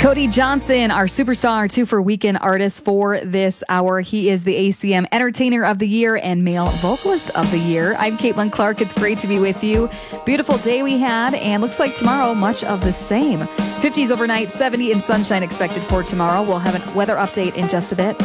Cody Johnson, our superstar 2 for Weekend artist for this hour. He is the ACM Entertainer of the Year and Male Vocalist of the Year. I'm Caitlin Clark. It's great to be with you. Beautiful day we had, and looks like tomorrow, much of the same. 50s overnight, 70 and sunshine expected for tomorrow. We'll have a weather update in just a bit.